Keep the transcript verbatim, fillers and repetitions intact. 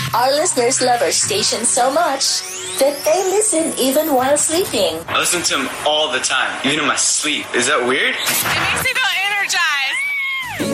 Our listeners love our station so much that they listen even while sleeping. I listen to them all the time, even in my sleep. Is that weird? It makes me go,